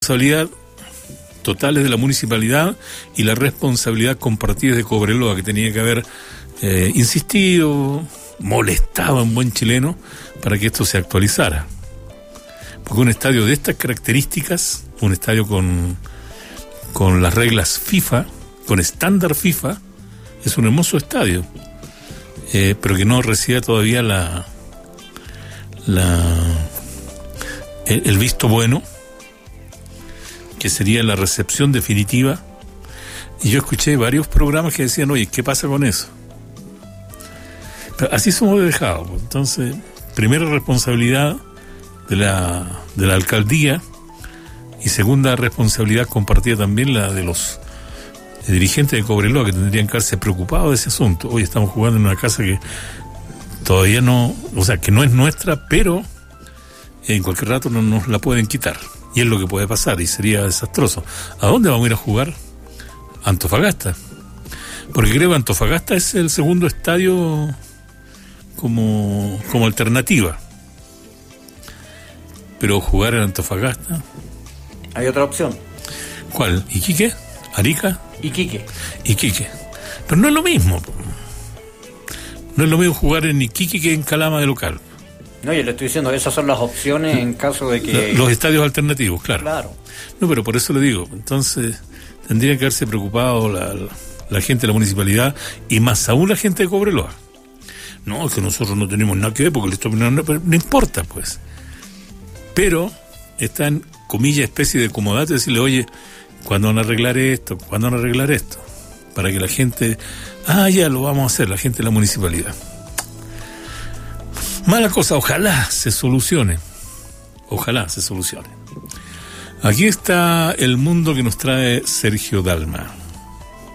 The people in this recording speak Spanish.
Responsabilidad totales de la municipalidad y la responsabilidad compartida de Cobreloa, que tenía que haber insistido, molestado en buen chileno para que esto se actualizara. Porque un estadio de estas características, un estadio con las reglas FIFA, con estándar FIFA, es un hermoso estadio, pero que no recibe todavía el visto bueno, que sería la recepción definitiva. Y yo escuché varios programas que decían, oye, ¿qué pasa con eso? Pero así somos dejados. Entonces, primera responsabilidad de la alcaldía, y segunda responsabilidad compartida también la de los dirigentes de Cobreloa, que tendrían que haberse preocupado de ese asunto. Hoy estamos jugando en una casa que todavía no, o sea, que no es nuestra, pero en cualquier rato no nos la pueden quitar. Y es lo que puede pasar, y sería desastroso. ¿A dónde vamos a ir a jugar? Antofagasta. Porque creo que Antofagasta es el segundo estadio como alternativa. Pero jugar en Antofagasta... Hay otra opción. ¿Cuál? ¿Iquique? ¿Arica? Iquique. Pero no es lo mismo. No es lo mismo jugar en Iquique que en Calama de local. No, yo le estoy diciendo, esas son las opciones en caso de que... Los estadios alternativos, claro. Claro. No, pero por eso le digo, entonces tendría que haberse preocupado la gente de la municipalidad, y más aún la gente de Cobreloa. No, es que nosotros no tenemos nada que ver, porque no importa, pues. Pero está en, comillas, especie de comodato, decirle, oye, ¿cuándo van a arreglar esto? ¿Cuándo van a arreglar esto? Para que la gente, ya lo vamos a hacer, la gente de la municipalidad. Mala cosa, ojalá se solucione. Aquí está el mundo que nos trae Sergio Dalma.